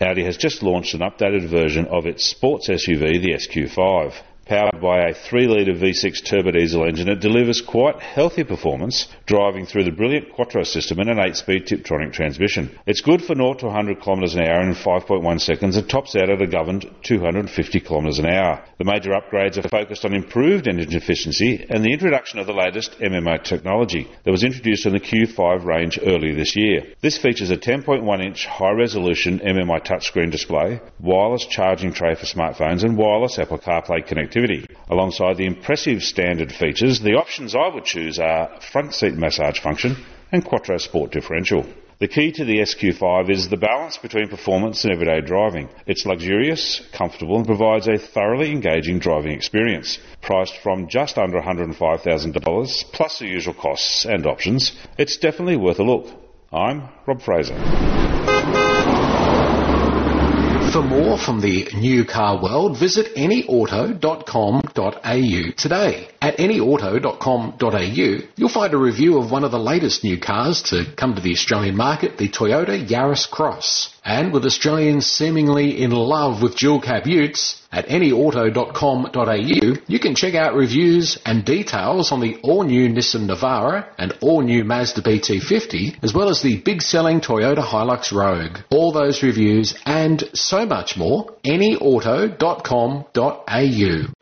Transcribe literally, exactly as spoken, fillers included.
Audi has just launched an updated version of its sports S U V, the S Q five. Powered by a three litre V six turbo diesel engine, it delivers quite healthy performance, driving through the brilliant Quattro system and an eight speed Tiptronic transmission. It's good for zero to one hundred kilometres an hour in five point one seconds and tops out at a governed two hundred fifty kilometres an hour. The major upgrades are focused on improved engine efficiency and the introduction of the latest M M I technology that was introduced in the Q five range earlier this year. This features a ten point one inch high-resolution M M I touchscreen display, wireless charging tray for smartphones and wireless Apple CarPlay connectivity. Alongside the impressive standard features, the options I would choose are front seat massage function and Quattro Sport differential. The key to the S Q five is the balance between performance and everyday driving. It's luxurious, comfortable and provides a thoroughly engaging driving experience. Priced from just under one hundred five thousand dollars, plus the usual costs and options, it's definitely worth a look. I'm Rob Fraser. For more from the new car world, visit any auto dot com dot a u today. At any auto dot com dot a u, you'll find a review of one of the latest new cars to come to the Australian market, the Toyota Yaris Cross. And with Australians seemingly in love with dual cab utes, at any auto dot com dot a u, you can check out reviews and details on the all-new Nissan Navara and all-new Mazda B T fifty, as well as the big-selling Toyota Hilux Rogue. All those reviews and so much more, any auto dot com dot a u.